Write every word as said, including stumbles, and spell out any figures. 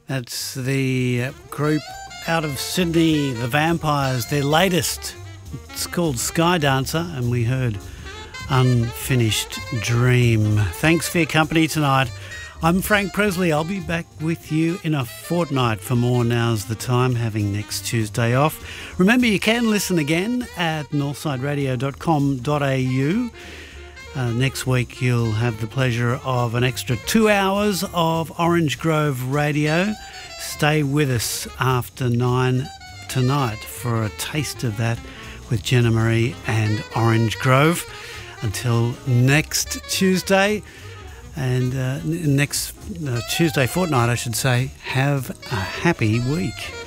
That's the uh, group out of Sydney, The Vampires, their latest. It's called Sky Dancer, and we heard Unfinished Dream. Thanks for your company tonight. I'm Frank Presley. I'll be back with you in a fortnight for more Now's the Time, having next Tuesday off. Remember, you can listen again at northside radio dot com dot a u. Uh, next week you'll have the pleasure of an extra two hours of Orange Grove Radio. Stay with us after nine tonight for a taste of that with Jenna Marie and Orange Grove. Until next Tuesday, and uh, next uh, Tuesday fortnight I should say, have a happy week.